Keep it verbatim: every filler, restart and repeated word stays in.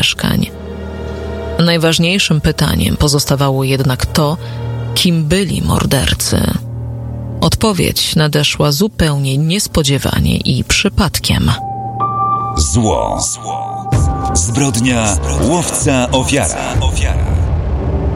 mieszkań. Najważniejszym pytaniem pozostawało jednak to, kim byli mordercy. Odpowiedź nadeszła zupełnie niespodziewanie i przypadkiem. Zło. Zbrodnia, łowca, ofiara.